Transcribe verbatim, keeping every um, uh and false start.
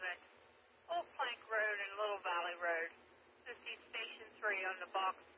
at Old Plank Road and Little Valley Road. This is Station three on the box